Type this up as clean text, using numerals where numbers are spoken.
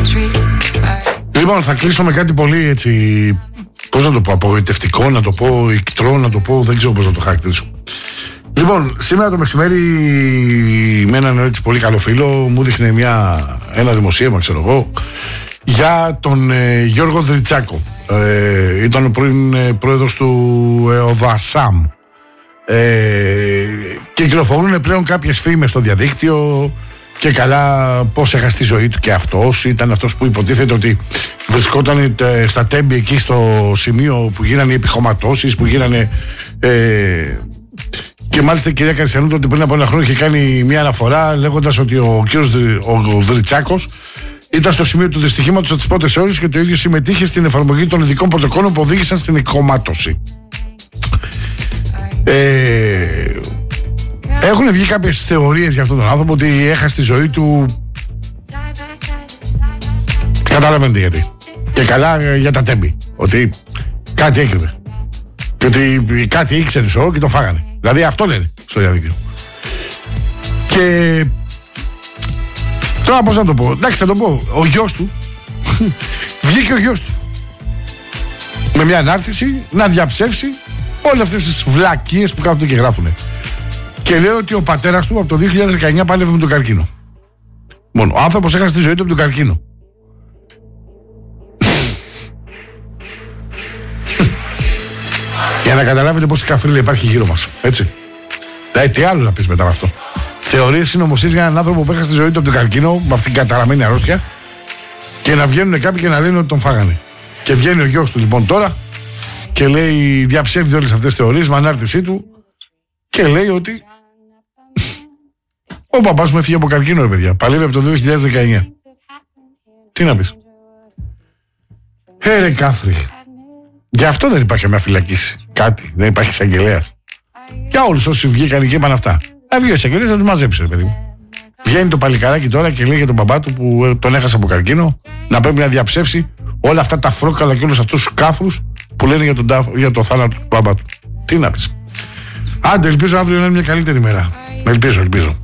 Λοιπόν, θα κλείσω με κάτι πολύ έτσι, πώς να το πω, απογοητευτικό, να το πω, ικτρό, να το πω, δεν ξέρω πώς να το χαρακτηρίσω. Λοιπόν, σήμερα το μεσημέρι με έναν έτσι πολύ καλό φίλο μου δείχνε ένα δημοσίευμα, ξέρω εγώ, για τον Γιώργο Δριτσάκο. Ήταν ο πρώην πρόεδρος του ΟΔΑΣΑΜ. Κυκλοφορούν πλέον κάποιες φήμες στο διαδίκτυο και καλά πώς έχασε τη ζωή του και αυτός. Ήταν αυτός που υποτίθεται ότι βρισκόταν στα Τέμπη εκεί στο σημείο που γίνανε οι επιχωματώσεις, που γίνανε και μάλιστα η κυρία Καριστιανού ότι πριν από ένα χρόνο είχε κάνει μια αναφορά λέγοντας ότι ο κύριος Δριτσάκος ήταν στο σημείο του δυστυχήματος από τις πρώτες ώρες και το ίδιο συμμετείχε στην εφαρμογή των ειδικών πρωτοκόλων που οδήγησαν στην εκκομμάτωση. Έχουν βγει κάποιες θεωρίες για αυτόν τον άνθρωπο ότι έχασε τη ζωή του. Καταλαβαίνετε γιατί. Και καλά για τα Τέμπη. Ότι κάτι έκρυβε. Και ότι κάτι ήξερε και το φάγανε. Δηλαδή αυτό λένε στο διαδίκτυο. Και τώρα πώς να το πω. Εντάξει, θα το πω. Ο γιος του βγήκε ο γιος του με μια ανάρτηση να διαψεύσει όλες αυτές τις βλακίες που κάθονται και γράφουνε. Και λέει ότι ο πατέρας του από το 2019 πάλευε με τον καρκίνο. Μόνο. Ο άνθρωπος έχασε τη ζωή του από τον καρκίνο. Για να καταλάβετε πόση καφρίλα υπάρχει γύρω μας. Έτσι. Δηλαδή τι άλλο να πεις μετά από αυτό. Θεωρίες συνωμοσίες για έναν άνθρωπο που έχασε τη ζωή του από τον καρκίνο, με αυτήν την καταραμένη αρρώστια, και να βγαίνουν κάποιοι και να λένε ότι τον φάγανε. Και βγαίνει ο γιος του λοιπόν τώρα και λέει, διαψεύδει όλες αυτές τις θεωρίες με ανάρτησή του και λέει ότι ο παπάς μου έφυγε από καρκίνο, ρε παιδιά. Παλεύει από το 2019. Τι να πεις. Ρε Κάθρι. Γι' αυτό δεν υπάρχει μια φυλακίση. Κάτι. Δεν υπάρχει εισαγγελέας. Για όλους όσοι βγήκαν και είπαν αυτά. Θα βγει ο εισαγγελέας να τους μαζέψει, ρε παιδί μου. Βγαίνει το παλικαράκι τώρα και λέει για τον μπαμπά του που τον έχασε από καρκίνο να πρέπει να διαψεύσει όλα αυτά τα φρόκαλα και όλους αυτούς τους κάφρους που λένε για το θάνατο του μπαμπά του. Τι να πεις. Άντε, ελπίζω αύριο να είναι μια καλύτερη μέρα. Ελπίζω.